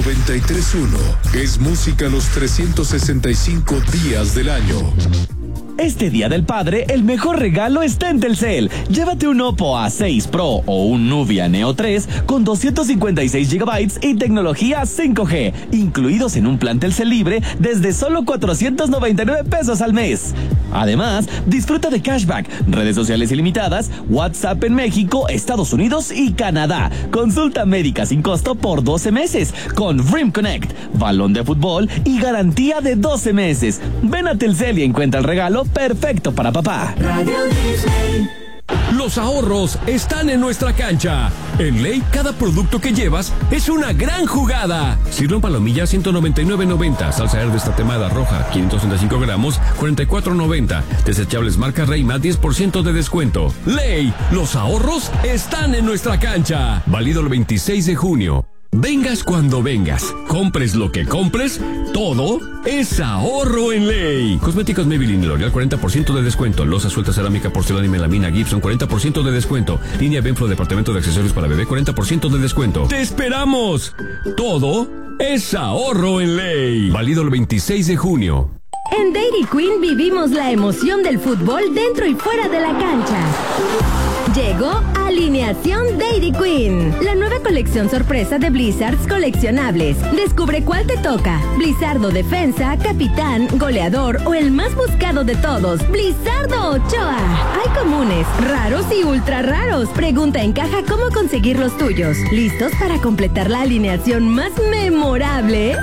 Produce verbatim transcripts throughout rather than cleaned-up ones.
noventa y tres punto uno es música los trescientos sesenta y cinco días del año. Este Día del Padre, el mejor regalo está en Telcel. Llévate un Oppo A seis Pro o un Nubia Neo tres con doscientos cincuenta y seis gigabytes y tecnología cinco G, incluidos en un plan Telcel libre desde solo cuatrocientos noventa y nueve pesos al mes. Además, disfruta de cashback, redes sociales ilimitadas, WhatsApp en México, Estados Unidos y Canadá. Consulta médica sin costo por doce meses con Dream Connect, balón de fútbol y garantía de doce meses. Ven a Telcel y encuentra el regalo perfecto para papá. Radio Disney. Los ahorros están en nuestra cancha. En Ley, cada producto que llevas es una gran jugada. Sirloin palomilla ciento noventa y nueve noventa. Salsa verde estatemada roja quinientos treinta y cinco gramos cuarenta y cuatro noventa. Desechables marca Reima diez por ciento de descuento. Ley, los ahorros están en nuestra cancha. Válido el veintiséis de junio. Vengas cuando vengas, compres lo que compres, todo es ahorro en Ley. Cosméticos Maybelline y L'Oreal cuarenta por ciento de descuento. Loza suelta cerámica, porcelana y melamina Gibson cuarenta por ciento de descuento. Línea Benflo departamento de accesorios para bebé cuarenta por ciento de descuento. ¡Te esperamos! Todo es ahorro en Ley. Válido el veintiséis de junio. En Dairy Queen vivimos la emoción del fútbol dentro y fuera de la cancha. Llegó Alineación Dairy Queen, la nueva colección sorpresa de Blizzards coleccionables. Descubre cuál te toca: Blizzardo Defensa, Capitán, Goleador o el más buscado de todos, Blizzardo Ochoa. Hay comunes, raros y ultra raros. Pregunta en caja cómo conseguir los tuyos. ¿Listos para completar la alineación más memorable?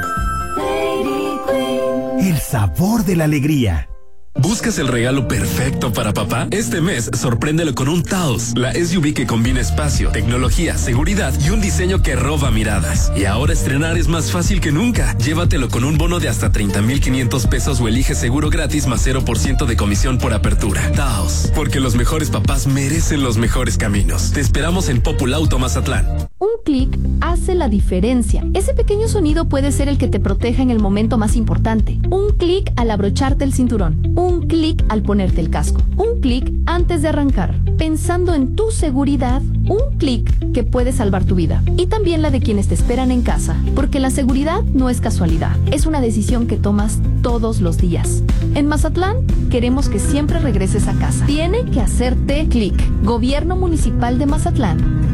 Dairy Queen. El sabor de la alegría. ¿Buscas el regalo perfecto para papá? Este mes, sorpréndelo con un Taos, la S U V que combina espacio, tecnología, seguridad y un diseño que roba miradas. Y ahora estrenar es más fácil que nunca. Llévatelo con un bono de hasta treinta mil quinientos pesos o elige seguro gratis más cero por ciento de comisión por apertura. Taos, porque los mejores papás merecen los mejores caminos. Te esperamos en Populauto Mazatlán. Un clic hace la diferencia. Ese pequeño sonido puede ser el que te proteja en el momento más importante. Un clic al abrocharte el cinturón. Un clic al ponerte el casco. Un clic antes de arrancar. Pensando en tu seguridad, un clic que puede salvar tu vida. Y también la de quienes te esperan en casa. Porque la seguridad no es casualidad. Es una decisión que tomas todos los días. En Mazatlán, queremos que siempre regreses a casa. Tiene que hacerte clic. Gobierno Municipal de Mazatlán.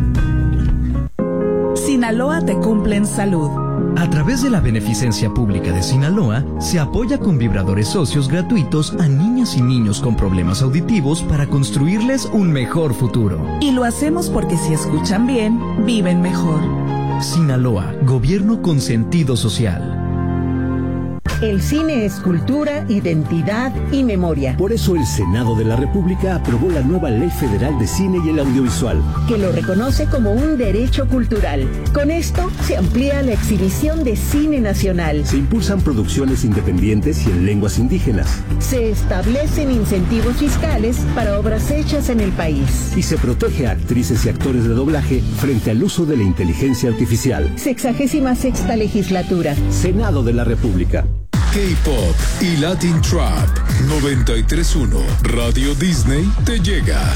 Sinaloa te cumple en salud. A través de la Beneficencia Pública de Sinaloa, se apoya con vibradores socios gratuitos a niñas y niños con problemas auditivos para construirles un mejor futuro. Y lo hacemos porque si escuchan bien, viven mejor. Sinaloa, gobierno con sentido social. El cine es cultura, identidad y memoria. Por eso el Senado de la República aprobó la nueva Ley Federal de Cine y el Audiovisual, que lo reconoce como un derecho cultural. Con esto se amplía la exhibición de cine nacional. Se impulsan producciones independientes y en lenguas indígenas. Se establecen incentivos fiscales para obras hechas en el país. Y se protege a actrices y actores de doblaje frente al uso de la inteligencia artificial. Sexagésima sexta legislatura. Senado de la República. K-Pop y Latin Trap noventa y tres punto uno Radio Disney te llega.